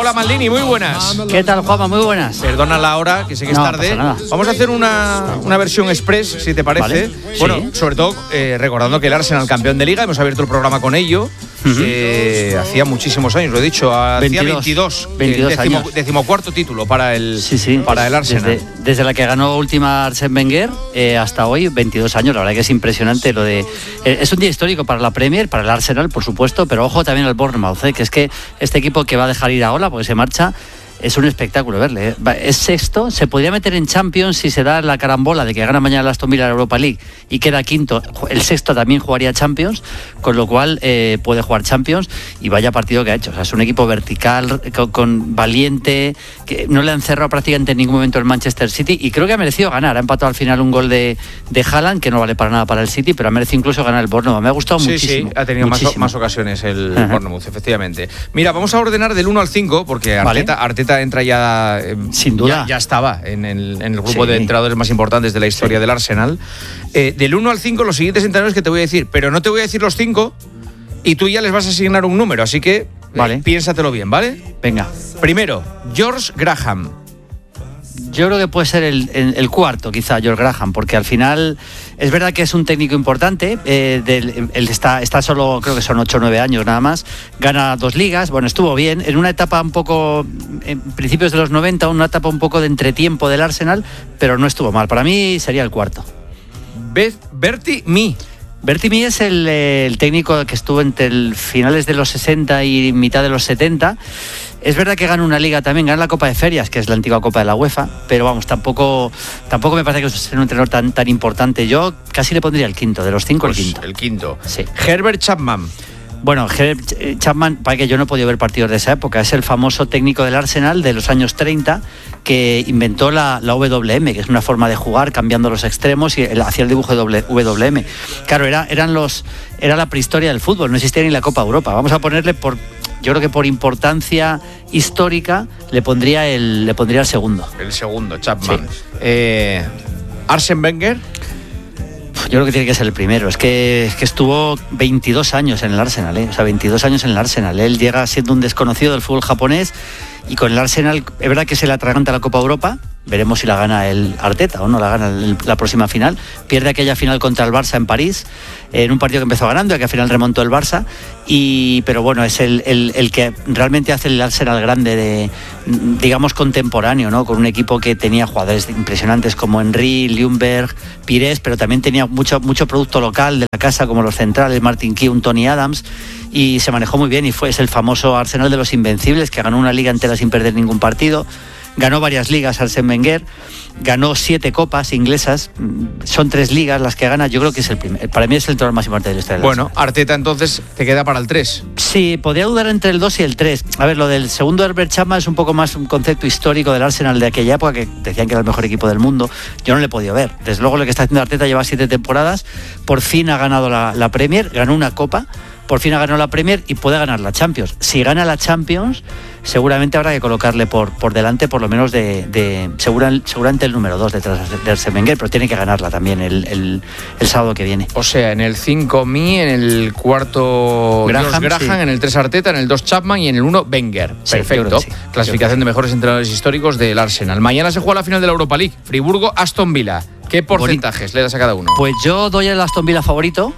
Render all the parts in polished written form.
Hola Maldini, muy buenas. ¿Qué tal, Juanma? Muy buenas. Perdona la hora, que sé que es tarde. Vamos a hacer una versión express, si te parece. Vale. Bueno, Sí. sobre todo recordando que el Arsenal campeón de Liga, hemos abierto el programa con ello. Hacía muchísimos años, lo he dicho, hacía 22 años. Decimocuarto título para el Arsenal. Desde la que ganó última Arsène Wenger hasta hoy, 22 años. La verdad que es impresionante lo de... es un día histórico para la Premier, para el Arsenal, por supuesto, pero ojo también al Bournemouth, que es que este equipo que va a dejar ir a Ola, porque se marcha, es un espectáculo verle. Es sexto, se podría meter en Champions si se da la carambola de que gana mañana el Aston Villa la Europa League y queda quinto. El sexto también jugaría Champions, con lo cual puede jugar Champions, y vaya partido que ha hecho. O sea, es un equipo vertical, con valiente, que no le han cerrado prácticamente en ningún momento el Manchester City, y creo que ha merecido ganar. Ha empatado al final un gol de Haaland, que no vale para nada para el City, pero ha merecido incluso ganar el Bournemouth. Me ha gustado muchísimo. Sí, ha tenido más ocasiones el Bournemouth, efectivamente. Mira, vamos a ordenar del 1 al 5, porque Arteta entra ya, sin duda. Ya estaba en el grupo de entrenadores más importantes de la historia del Arsenal. Del 1 al 5, los siguientes entrenadores que te voy a decir, pero no te voy a decir los 5 y tú ya les vas a asignar un número, así que piénsatelo bien, ¿vale? Venga. Primero, George Graham. Yo creo que puede ser el cuarto, quizá, George Graham, porque al final es verdad que es un técnico importante. Él está solo, creo que son 8 o 9 años nada más. Gana 2 ligas, bueno, estuvo bien. En una etapa un poco, en principios de los 90, una etapa un poco de entretiempo del Arsenal, pero no estuvo mal. Para mí sería el cuarto. Bertie Mee. Bertie Mee es el técnico que estuvo entre finales de los 60 y mitad de los 70. Es verdad que gana una liga también, gana la Copa de Ferias, que es la antigua Copa de la UEFA, pero vamos, tampoco me parece que sea un entrenador tan importante. Yo casi le pondría el quinto, de los 5 el quinto. El quinto. Sí. Herbert Chapman. Bueno, Chapman, para que yo no he podido ver partidos de esa época, es el famoso técnico del Arsenal de los años 30 que inventó la WM, que es una forma de jugar cambiando los extremos, y hacía el dibujo de WM. Claro, era la prehistoria del fútbol, no existía ni la Copa Europa. Vamos a ponerle yo creo que por importancia histórica le pondría el segundo. El segundo, Chapman. Sí. Arsène Wenger. Yo creo que tiene que ser el primero. Es que estuvo 22 años en el Arsenal, O sea, 22 años en el Arsenal. Él llega siendo un desconocido del fútbol japonés, y con el Arsenal es verdad que se le atraganta la Copa Europa. Veremos si la gana el Arteta o no la gana la próxima final. Pierde aquella final contra el Barça en París, en un partido que empezó ganando y que al final remontó el Barça. Pero bueno, es el que realmente hace el Arsenal grande, digamos contemporáneo, ¿no? Con un equipo que tenía jugadores impresionantes como Henry, Ljungberg, Pires, pero también tenía mucho producto local de la casa, como los centrales, Martin Keown, Tony Adams, y se manejó muy bien, y es el famoso Arsenal de los Invencibles, que ganó una liga entera sin perder ningún partido. Ganó varias ligas Arsène Wenger, ganó 7 copas inglesas, son 3 ligas las que gana. Yo creo que es el primer, para mí es el entrenador más importante de la historia. Bueno, Arteta entonces te queda para el 3. Sí, podría dudar entre el 2 y el 3. A ver, lo del segundo Herbert Chapman es un poco más un concepto histórico del Arsenal de aquella época, que decían que era el mejor equipo del mundo. Yo no le he podido ver. Desde luego lo que está haciendo Arteta lleva 7 temporadas, por fin ha ganado la Premier, ganó una copa, por fin ha ganado la Premier y puede ganar la Champions. Si gana la Champions, seguramente habrá que colocarle por delante, por lo menos seguramente el número 2 detrás de Arsène Wenger, pero tiene que ganarla también el sábado que viene. O sea, en el 5 Mee, en el cuarto Graham, sí. En el 3 Arteta, en el 2 Chapman y en el 1 Wenger. Sí, perfecto. sí. Clasificación de mejores entrenadores históricos del Arsenal. Mañana se juega la final de la Europa League. Friburgo-Aston Villa. ¿Qué porcentajes le das a cada uno? Pues yo doy el Aston Villa favorito.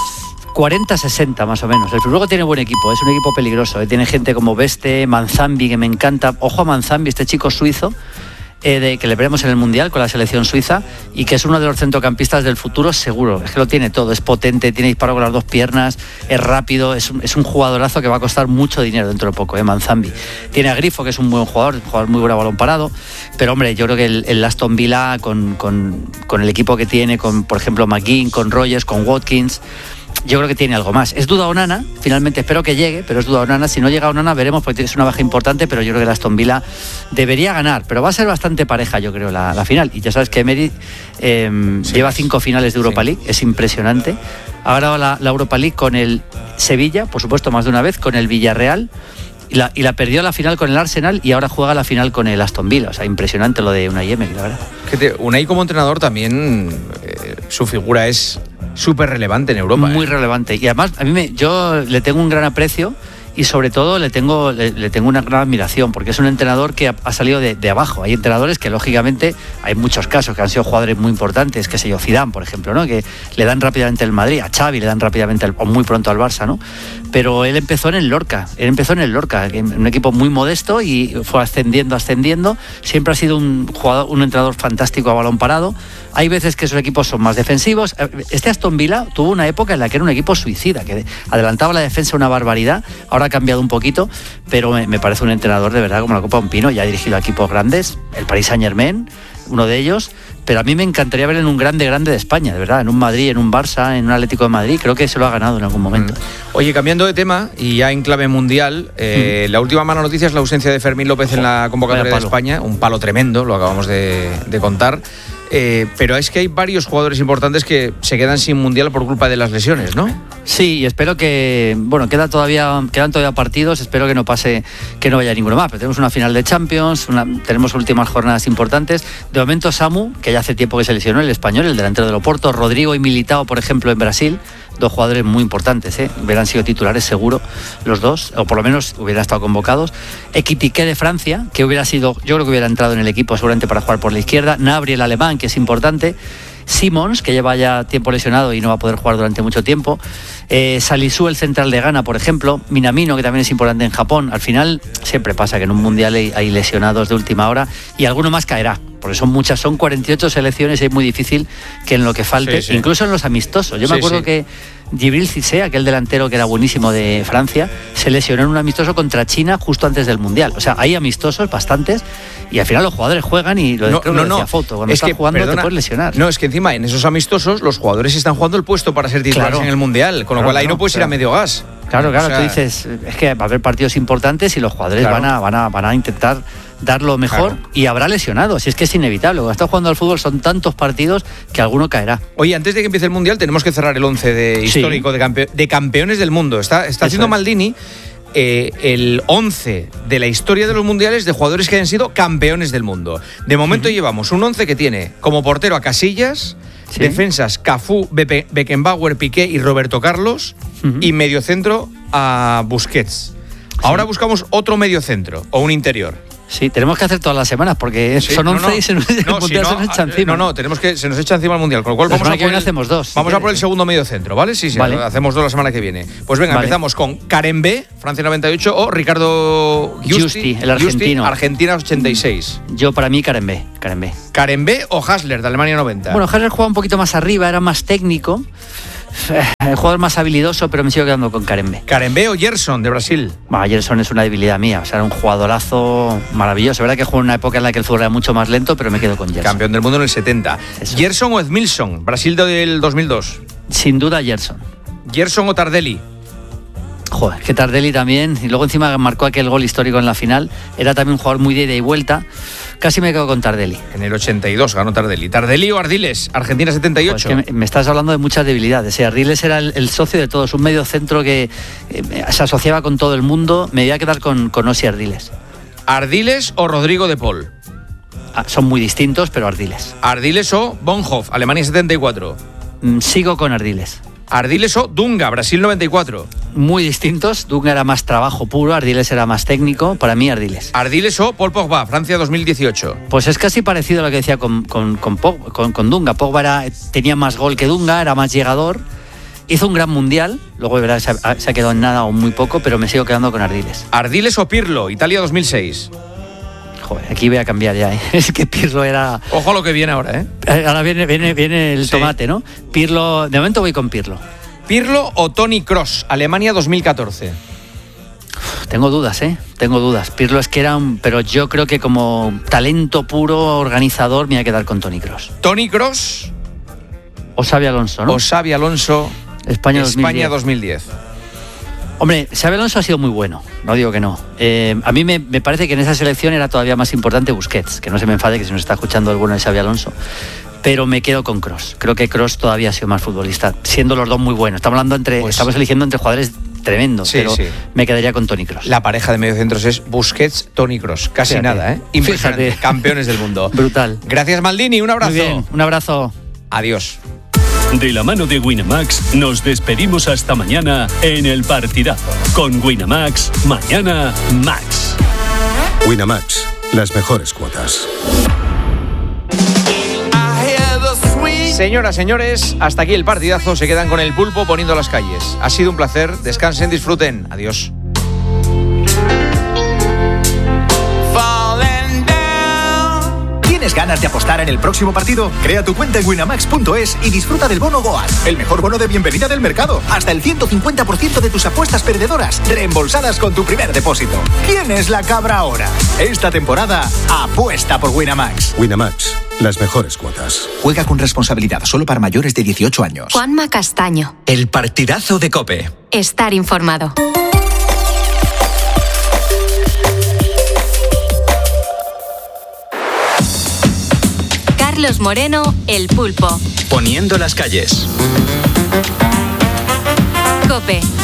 40-60 más o menos. El Friburgo tiene buen equipo, es un equipo peligroso. Tiene gente como Beste, Manzambi, que me encanta. Ojo a Manzambi, este chico suizo, que le veremos en el Mundial con la selección suiza, y que es uno de los centrocampistas del futuro seguro. Es que lo tiene todo, es potente, tiene disparo con las 2 piernas, es rápido, es un jugadorazo que va a costar mucho dinero dentro de poco, Manzambi. Tiene a Grifo, que es un buen jugador muy bueno a balón parado, pero hombre, yo creo que el Aston Villa con el equipo que tiene, con por ejemplo McGinn, con Rogers, con Watkins, yo creo que tiene algo más. Es duda Onana, finalmente espero que llegue, pero es duda Onana. Si no llega Onana veremos, porque es una baja importante, pero yo creo que el Aston Villa debería ganar, pero va a ser bastante pareja, yo creo, la final. Y ya sabes que Emery lleva 5 finales de Europa League, es impresionante. Ha ganado la Europa League con el Sevilla, por supuesto, más de una vez, con el Villarreal, y la perdió la final con el Arsenal, y ahora juega la final con el Aston Villa. O sea, impresionante lo de Unai Emery, la verdad. Unai como entrenador también, su figura es súper relevante en Europa. Muy relevante. Y además, yo le tengo un gran aprecio, y sobre todo le tengo una gran admiración, porque es un entrenador que ha salido de abajo. Hay entrenadores que, lógicamente, hay muchos casos que han sido jugadores muy importantes, que sé yo, Zidane, por ejemplo, ¿no? Que le dan rápidamente el Madrid, a Xavi le dan rápidamente o muy pronto al Barça, ¿no? Pero él empezó en el Lorca, en un equipo muy modesto, y fue ascendiendo. Siempre ha sido un entrenador fantástico a balón parado. Hay veces que esos equipos son más defensivos. Este Aston Villa tuvo una época en la que era un equipo suicida, que adelantaba la defensa una barbaridad. Ahora ha cambiado un poquito, pero me parece un entrenador de verdad como la copa de un pino. Ya ha dirigido a equipos grandes, el Paris Saint-Germain, uno de ellos. Pero a mí me encantaría ver en un grande de España, de verdad, en un Madrid, en un Barça, en un Atlético de Madrid. Creo que se lo ha ganado en algún momento. Oye, cambiando de tema, y ya en clave mundial, la última mala noticia es la ausencia de Fermín López en la convocatoria de España. Un palo tremendo, lo acabamos de contar. Pero es que hay varios jugadores importantes que se quedan sin mundial por culpa de las lesiones, ¿no? Sí, y espero que, quedan todavía partidos, espero que no vaya ninguno más, pero tenemos una final de Champions, tenemos últimas jornadas importantes. De momento Samu, que ya hace tiempo que se lesionó, el español, el delantero del Oporto, Rodrigo y Militao, por ejemplo, en Brasil, dos jugadores muy importantes, hubieran sido titulares seguro los dos, o por lo menos hubieran estado convocados. Ekitike de Francia, que yo creo que hubiera entrado en el equipo seguramente para jugar por la izquierda. Gnabry, el alemán, que es importante. Simons, que lleva ya tiempo lesionado y no va a poder jugar durante mucho tiempo. Salisu, el central de Ghana, por ejemplo. Minamino, que también es importante en Japón. Al final siempre pasa que en un mundial hay lesionados de última hora, y alguno más caerá, porque son 48 selecciones y es muy difícil que en lo que falte, incluso en los amistosos. Yo me acuerdo que Djibril Cissé, aquel delantero que era buenísimo de Francia, se lesionó en un amistoso contra China justo antes del mundial. O sea, hay amistosos bastantes, y al final los jugadores juegan, y lo decía Foto, cuando estás jugando te puedes lesionar. No, es que encima en esos amistosos los jugadores están jugando el puesto para ser titulares en el mundial, con lo cual ahí no puedes ir a medio gas. Claro, tú dices, es que va a haber partidos importantes y los jugadores van a intentar dar lo mejor, y habrá lesionados, y es que es inevitable. Cuando estás jugando al fútbol son tantos partidos que alguno caerá. Oye, antes de que empiece el mundial tenemos que cerrar el 11 histórico de campeones del mundo. Está haciendo Maldini el 11 de la historia de los mundiales de jugadores que hayan sido campeones del mundo. De momento llevamos un 11 que tiene como portero a Casillas, defensas Cafú, Beckenbauer, Piqué y Roberto Carlos, y mediocentro a Busquets. Ahora buscamos otro mediocentro o un interior. Sí, tenemos que hacer todas las semanas, porque son 11 y se nos echa encima. Se nos echa encima el mundial, con lo cual hacemos dos. Vamos a por el segundo medio centro, ¿vale? Sí, vale. Hacemos dos la semana que viene. Pues venga, empezamos con Karembé, Francia 98, o Ricardo Giusti, el argentino. Argentina 86. Yo, para mí, Karembé. Karembé o Hassler, de Alemania 90. Bueno, Hassler jugaba un poquito más arriba, era más técnico, el jugador más habilidoso, pero me sigo quedando con Karembé. Karembé o Gerson, de Brasil. Gerson es una debilidad mía, o sea, era un jugadorazo maravilloso. Es verdad que jugó en una época en la que el fútbol era mucho más lento, pero me quedo con Gerson. Campeón del mundo en el 70. Eso. Gerson o Edmilson, Brasil del 2002. Sin duda Gerson. Gerson o Tardelli. Joder, que Tardelli también, y luego encima marcó aquel gol histórico en la final. Era también un jugador muy de ida y vuelta. Casi me quedo con Tardelli. En el 82 ganó Tardelli. ¿Tardelli o Ardiles? Argentina 78. Pues es que me estás hablando de muchas debilidades. Ardiles era el socio de todos, un medio centro que se asociaba con todo el mundo. Me voy a quedar con Osi Ardiles. ¿Ardiles o Rodrigo de Paul? Son muy distintos, pero Ardiles. ¿Ardiles o Bonhoff, Alemania 74? Sigo con Ardiles. ¿Ardiles o Dunga, Brasil 94? Muy distintos. Dunga era más trabajo puro, Ardiles era más técnico. Para mí, Ardiles. ¿Ardiles o Paul Pogba, Francia 2018? Pues es casi parecido a lo que decía con Dunga. Pogba tenía más gol que Dunga, era más llegador. Hizo un gran mundial, luego de verdad se ha quedado en nada o muy poco, pero me sigo quedando con Ardiles. ¿Ardiles o Pirlo, Italia 2006? Joder, aquí voy a cambiar ya, ¿eh? Es que Pirlo era... Ojo a lo que viene ahora, ¿eh? Ahora viene el tomate, ¿no? Pirlo, de momento voy con Pirlo. ¿Pirlo o Toni Kroos, Alemania 2014? Tengo dudas, ¿eh? Pirlo es que era pero yo creo que como talento puro, organizador, me voy a quedar con Toni Kroos. ¿Toni Kroos? O Xabi Alonso, ¿no? O Xabi Alonso, España 2010. Hombre, Xabi Alonso ha sido muy bueno, no digo que no. A mí me parece que en esa selección era todavía más importante Busquets, que no se me enfade que se nos está escuchando el bueno de Xabi Alonso. Pero me quedo con Kroos. Creo que Kroos todavía ha sido más futbolista, siendo los dos muy buenos. Estamos eligiendo entre jugadores tremendos, pero me quedaría con Toni Kroos. La pareja de mediocentros es Busquets, Toni Kroos. Casi nada, ¿eh? Impresionante. Campeones del mundo. Brutal. Gracias, Maldini. Un abrazo. Muy bien, un abrazo. Adiós. De la mano de Winamax nos despedimos hasta mañana en el partidazo. Con Winamax, mañana Max. Winamax, las mejores cuotas. Señoras, señores, hasta aquí el partidazo. Se quedan con el pulpo poniendo las calles. Ha sido un placer. Descansen, disfruten. Adiós. ¿Tienes ganas de apostar en el próximo partido? Crea tu cuenta en winamax.es y disfruta del bono Goal, el mejor bono de bienvenida del mercado. Hasta el 150% de tus apuestas perdedoras reembolsadas con tu primer depósito. ¿Quién es la cabra ahora? Esta temporada, apuesta por Winamax. Winamax, las mejores cuotas. Juega con responsabilidad, solo para mayores de 18 años. Juanma Castaño. El partidazo de COPE. Estar informado. Carlos Moreno, El Pulpo. Poniendo las calles. COPE.